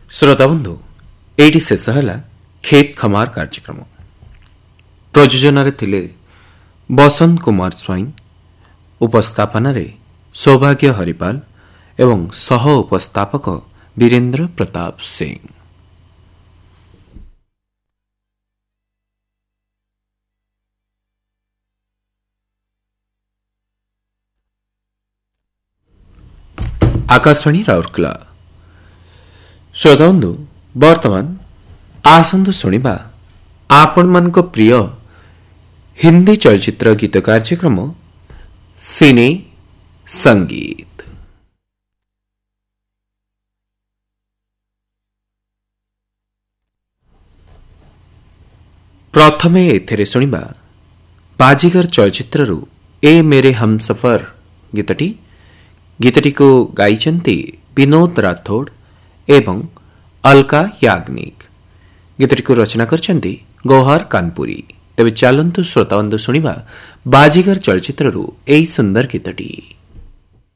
श्रोताबंधु eighty शेष है खेत खमार कार्यक्रम प्रयोजन थिले बसंत कुमार स्वाइन उपस्थापन सौभाग्य हरिपाल एवं सह उपस्थापक वीरेंद्र प्रताप सिंह। आकाशवाणी राउरकेला श्रोताबंधु वर्तमान आसंतु शुणिबा आपण मन को प्रिय हिंदी चलचित्र गीत कार्यक्रम सिने संगीत। प्रथमे एथिरे शुणिबा बाजीगर चलचित्ररु ए मेरे हमसफर गीतटी को गाइचंती विनोद राठौड़ एवं अलका याग्निक। गीतटी को रचना करचंती गौहर कानपुरी। तेबे चलंतु श्रोताबंधु शुणिबा बाजीगर चलचित्ररु एई सुंदर गीतटी।